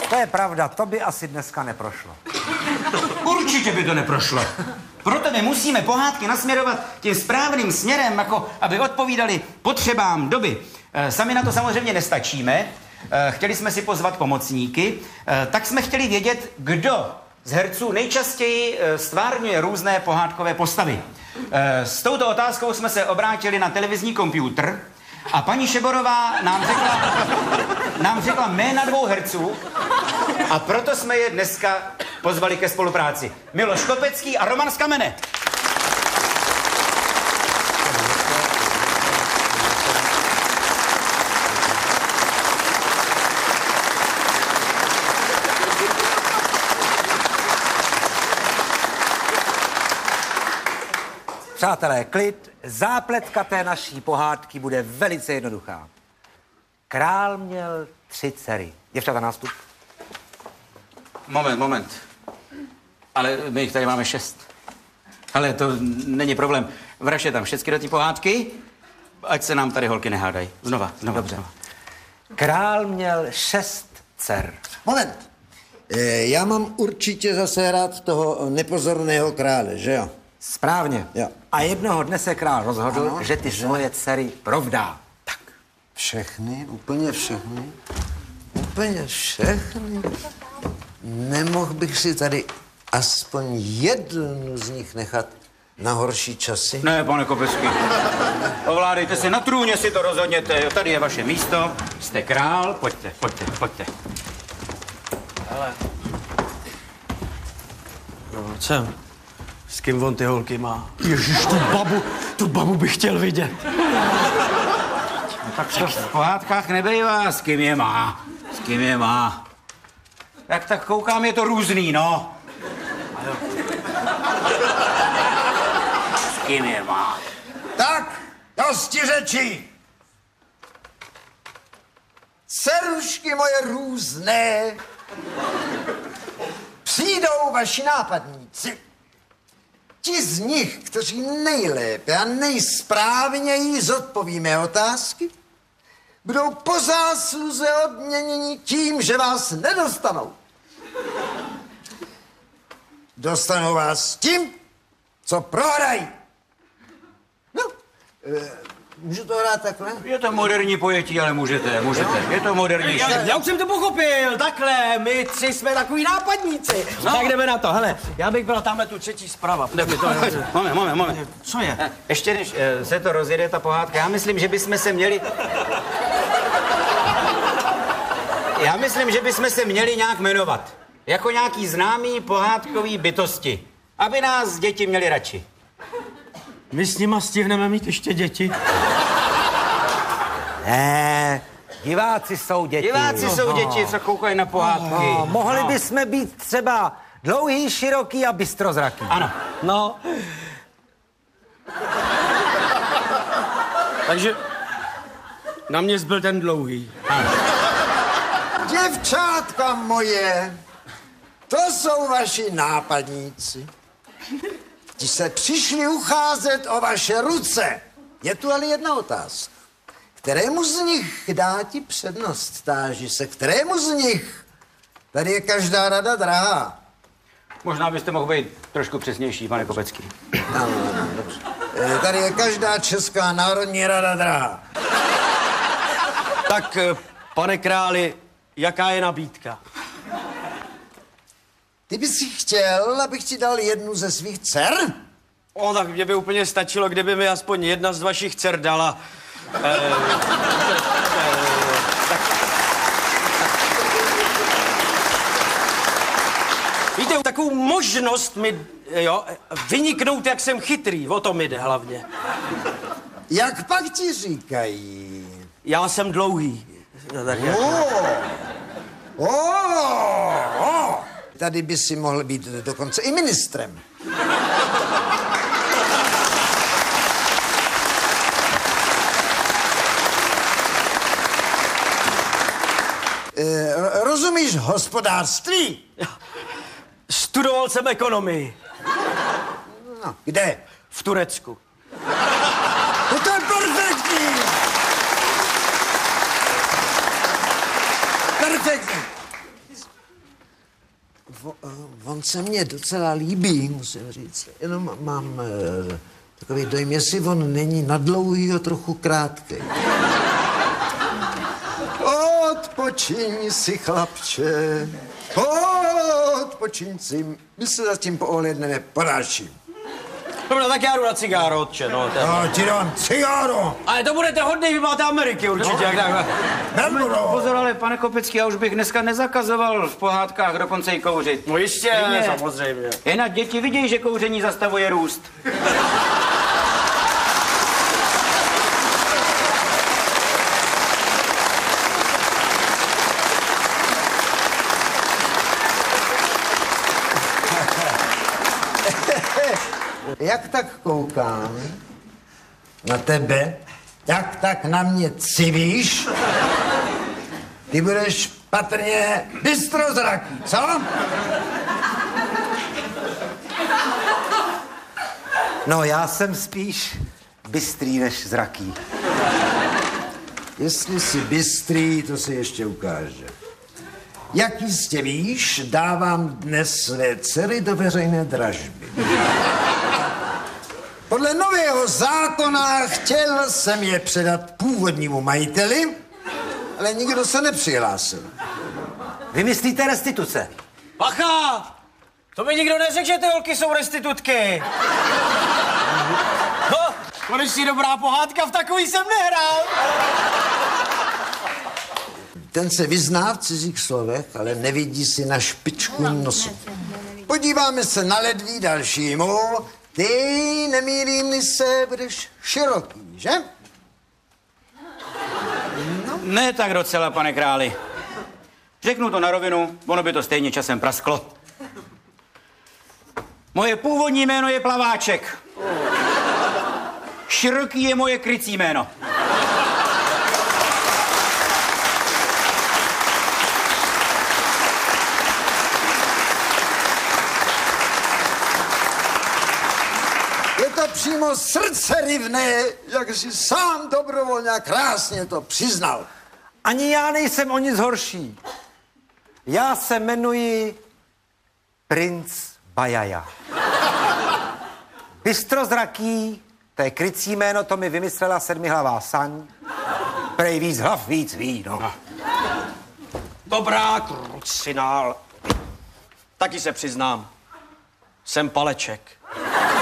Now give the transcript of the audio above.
To je pravda, to by asi dneska neprošlo. Určitě by to neprošlo. Proto my musíme pohádky nasměrovat tím správným směrem, jako aby odpovídali potřebám doby. Sami na to samozřejmě nestačíme. Chtěli jsme si pozvat pomocníky, tak jsme chtěli vědět, kdo z herců nejčastěji stvárňuje různé pohádkové postavy. S touto otázkou jsme se obrátili na televizní počítač a paní Šeborová nám řekla jména 2 herců a proto jsme je dneska pozvali ke spolupráci. Miloš Kopecký a Roman z Kamene. Přátelé, klid, zápletka té naší pohádky bude velice jednoduchá. Král měl 3 dcery. Děvčata, nástup. Moment. Ale my jich tady máme 6. Ale to není problém. Vražte tam všechny do té pohádky, ať se nám tady holky nehádají. Znova. Dobře. Král měl 6 dcer. Moment. Já mám určitě zase hrát toho nepozorného krále, že jo? Správně. Jo. A jednoho dne se král rozhodl, že ty svoje dcery provdá. Tak. Všechny? Úplně všechny? Úplně všechny? Nemohl bych si tady aspoň jednu z nich nechat na horší časy? Ne, pane Kopecký. Ovládejte se, na trůně si to rozhodněte. Jo, tady je vaše místo. Jste král, pojďte. Hele. No, co? S kým on ty holky má? Ježiš, tu babu bych chtěl vidět. No, tak to v pohádkách nebejvá, s kým je má. Tak koukám, je to různý, no. S kým je má? Tak, dosti řečí. Dcerušky moje různé, přijdou vaši nápadníci. Ti z nich, kteří nejlépe a nejsprávněji zodpoví mé otázky, budou po zásluze odměněni tím, že vás nedostanou. Dostanou vás tím, co prohrají. No, můžu to hrát takhle? Je to moderní pojetí, ale můžete. Je to modernější. Já už jsem to pochopil, takhle, my 3 jsme takový nápadníci. No. Tak jdeme na to, hele, já bych byla tamhle tu třetí zprava. Moment. Co je? Ještě než se to rozjede, ta pohádka, já myslím, že bychom se měli nějak jmenovat. Jako nějaký známý pohádkový bytosti. Aby nás děti měli radši. My s nima stihneme mít ještě děti? Ne, diváci jsou děti. Jsou děti, co koukají na pohádky. Mohli bychom být třeba dlouhý, široký a bystrozraký. Ano. No. Takže na mě zbyl ten dlouhý. Ano. Děvčátka moje, to jsou vaši nápadníci. Ti se přišli ucházet o vaše ruce. Je tu ale jedna otázka. Kterému z nich dá ti přednost? Táži se, kterému z nich? Tady je každá rada drahá. Možná byste mohl být trošku přesnější, pane Kopecký. No, dobře. Tady je každá Česká národní rada drahá. Tak, pane králi, jaká je nabídka? Ty bys si chtěl, abych ti dal jednu ze svých dcer? Tak mě by úplně stačilo, kdyby mi aspoň jedna z vašich dcer dala. Víte, takovou možnost mi, vyniknout, jak jsem chytrý, o to mi jde hlavně. Jak pak ti říkají? Já jsem dlouhý. Tady by si mohl být dokonce i ministrem. Rozumíš hospodářství? Studoval jsem ekonomii. No, kde? V Turecku. No to je perfektní! Perfektní! On se mně docela líbí, musím říct. Jenom mám takový dojem, jestli on není na dlouhý a trochu krátký. Odpočiň si, chlapče. Odpočiň si. My se zatím poohledneme po dalším. Dobrá, tak já jdu na cigáro, otče, no. No, ti dám cigáro. Ale to budete hodnej, vy máte Ameriky určitě, jak tak. Nebudu. Pozor, ale pane Kopecký, já už bych dneska nezakazoval v pohádkách dokonce i kouřit. No jistě, Stejně. samozřejmě. Jen děti vidějí, že kouření zastavuje růst. Jak tak koukám na tebe, jak tak na mě civíš, ty budeš patrně bystrozraký, co? No, já jsem spíš bystrý než zraký. Jestli jsi bystrý, to se ještě ukáže. Jak jistě víš, dávám dnes své dcery do veřejné dražby. Podle nového zákona chtěl jsem je předat původnímu majiteli, ale nikdo se nepřihlásil. Vy myslíte restituce? Bacha! To mi nikdo neřekl, že ty holky jsou restitutky. No, konečně dobrá pohádka, v takový jsem nehrál. Ten se vyzná v cizích slovech, ale nevidí si na špičku nosu. Podíváme se na ledví dalšímu. Ty, nemýlím se, budeš široký, že? Ne tak docela, pane králi. Řeknu to na rovinu, ono by to stejně časem prasklo. Moje původní jméno je Plaváček. Široký je moje krycí jméno. Je to přímo srdcerivné, jak jsi sám dobrovolně a krásně to přiznal. Ani já nejsem o nic horší. Já se jmenuji Princ Bajaja. Bystrozraký, to je krycí jméno, to mi vymyslela sedmihlavá saň. Prej víc hlav, víc ví, no. Dobrá, krucinál. Taky se přiznám. Jsem Paleček.